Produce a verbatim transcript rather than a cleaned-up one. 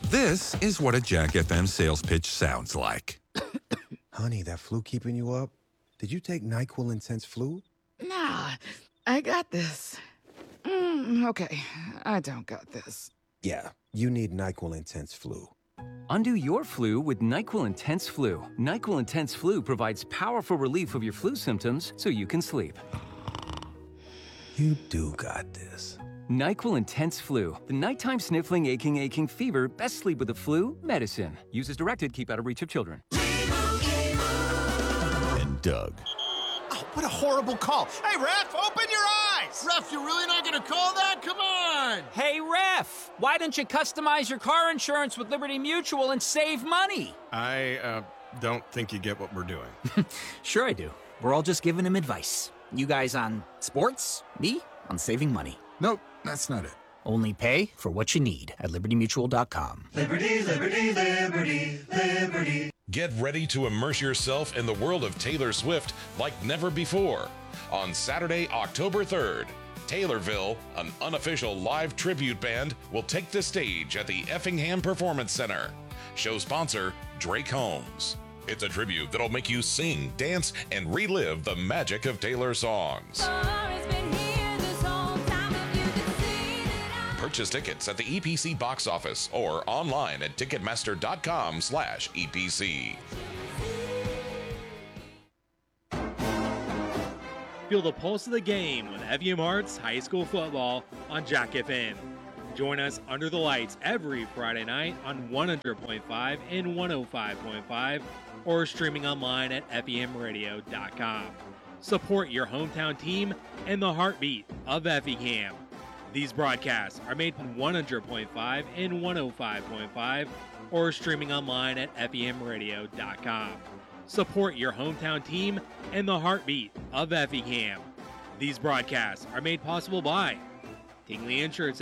This is what a Jack F M sales pitch sounds like. Honey, that flu keeping you up? Did you take NyQuil Intense Flu? Nah, I got this. Mm, okay, I don't got this. Yeah, you need NyQuil Intense Flu. Undo your flu with NyQuil Intense Flu. NyQuil Intense Flu provides powerful relief of your flu symptoms so you can sleep. You do got this. NyQuil Intense Flu. The nighttime sniffling, aching, aching fever. Best sleep with the flu. Medicine. Use as directed. Keep out of reach of children. And Doug. Oh, what a horrible call. Hey, ref, open your eyes. Ref, you're really not going to call that? Come on. Hey, ref, why don't you customize your car insurance with Liberty Mutual and save money? I uh, don't think you get what we're doing. Sure I do. We're all just giving him advice. You guys on sports, me on saving money. Nope, that's not it. Only pay for what you need at liberty mutual dot com. Liberty, liberty, liberty, liberty. Get ready to immerse yourself in the world of Taylor Swift like never before. On Saturday, October third, Taylorville, an unofficial live tribute band, will take the stage at the Effingham Performance Center. Show sponsor, Drake Holmes. It's a tribute that'll make you sing, dance, and relive the magic of Taylor songs. Purchase tickets at the E P C box office or online at ticketmaster.com slash EPC. Feel the pulse of the game with F E M Arts High School Football on Jack F M. Join us under the lights every Friday night on one hundred point five and one oh five point five or streaming online at F E M radio dot com. Support your hometown team and the heartbeat of Effingham. These broadcasts are made on one hundred point five and one oh five point five or streaming online at F E M radio dot com. Support your hometown team and the heartbeat of Effingham. These broadcasts are made possible by Tingley Insurance